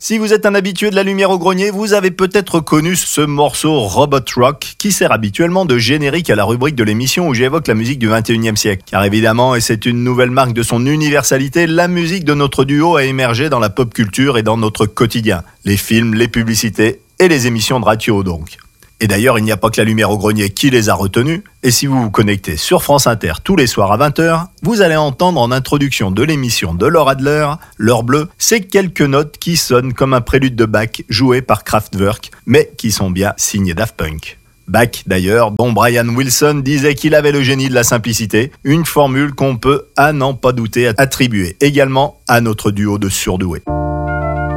Si vous êtes un habitué de la lumière au grenier, vous avez peut-être connu ce morceau Robot Rock qui sert habituellement de générique à la rubrique de l'émission où j'évoque la musique du 21e siècle. Car évidemment, et c'est une nouvelle marque de son universalité, la musique de notre duo a émergé dans la pop culture et dans notre quotidien. Les films, les publicités et les émissions de radio donc. Et d'ailleurs, il n'y a pas que la lumière au grenier qui les a retenus. Et si vous vous connectez sur France Inter tous les soirs à 20h, vous allez entendre en introduction de l'émission de Laure Adler, L'heure bleue, ces quelques notes qui sonnent comme un prélude de Bach joué par Kraftwerk, mais qui sont bien signées Daft Punk. Bach, d'ailleurs, dont Brian Wilson disait qu'il avait le génie de la simplicité, une formule qu'on peut, à n'en pas douter, attribuer également à notre duo de surdoués.